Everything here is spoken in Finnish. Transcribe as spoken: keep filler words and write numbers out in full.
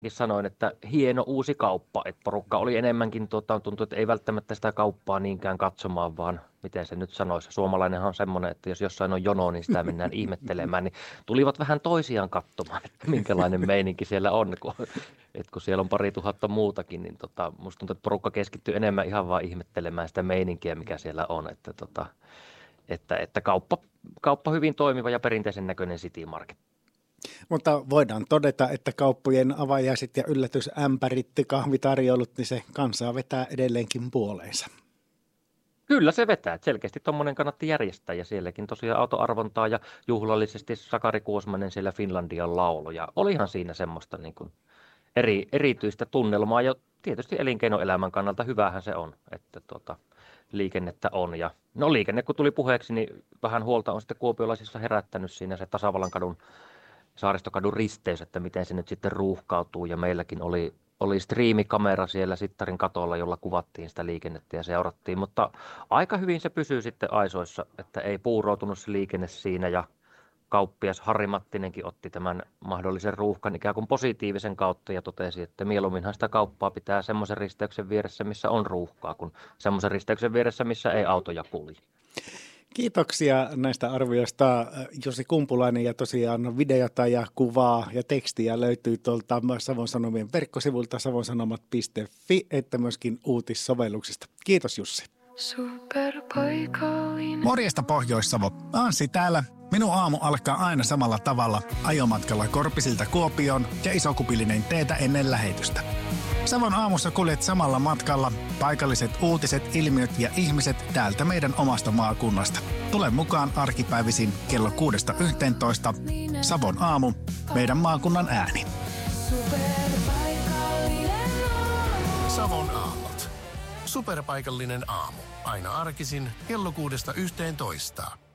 sanoin, että hieno uusi kauppa, että porukka oli enemmänkin, tuota, tuntui, että ei välttämättä sitä kauppaa niinkään katsomaan, vaan miten se nyt sanoisi. Suomalainenhan on semmoinen, että jos jossain on jono, niin sitä mennään ihmettelemään, niin tulivat vähän toisiaan katsomaan, että minkälainen meininki siellä on, kun, että kun siellä on pari tuhatta muutakin, niin tota, musta tuntuu, että porukka keskittyy enemmän ihan vaan ihmettelemään sitä meininkiä, mikä siellä on, että, tota, että, että kauppa, kauppa hyvin toimiva ja perinteisen näköinen City Market. Mutta voidaan todeta, että kauppojen avajaiset ja yllätysämpärit, kahvitarjoulut, niin se kansaa vetää edelleenkin puoleensa. Kyllä se vetää. Selkeästi tuommoinen kannatti järjestää ja sielläkin tosiaan autoarvontaa ja juhlallisesti Sakari Kuosmanen siellä Finlandian laulu. Ja olihan siinä semmoista niin kuin eri, erityistä tunnelmaa ja tietysti elinkeinoelämän kannalta hyvähän se on, että tuota, liikennettä on. Ja, no liikenne kun tuli puheeksi, niin vähän huolta on sitten kuopiolaisissa herättänyt siinä se Tasavallan kadun Saaristokadun risteys, että miten se nyt sitten ruuhkautuu ja meilläkin oli, oli striimikamera siellä Sittarin katolla, jolla kuvattiin sitä liikennettä ja seurattiin, mutta aika hyvin se pysyy sitten aisoissa, että ei puuroutunut se liikenne siinä ja kauppias Harri Mattinenkin otti tämän mahdollisen ruuhkan ikään kuin positiivisen kautta ja totesi, että mieluumminhan sitä kauppaa pitää semmoisen risteyksen vieressä, missä on ruuhkaa, kuin semmoisen risteyksen vieressä, missä ei autoja kulje. Kiitoksia näistä arvioista Jussi Kumpulainen ja tosiaan videota ja kuvaa ja tekstiä löytyy tuolta Savon Sanomien verkkosivulta savonsanomat piste fi että myöskin uutissovelluksista. Kiitos Jussi. Morjesta Pohjois-Savo. Anssi täällä. Minun aamu alkaa aina samalla tavalla ajomatkalla Korpisilta Kuopioon ja isokupillinen teetä ennen lähetystä. Savon aamussa kuljet samalla matkalla paikalliset uutiset, ilmiöt ja ihmiset täältä meidän omasta maakunnasta. Tule mukaan arkipäivisin kello kuudesta yhteentoista. Savon aamu, meidän maakunnan ääni. Savon aamut. Superpaikallinen aamu. Aina arkisin kello kuudesta yhteentoista.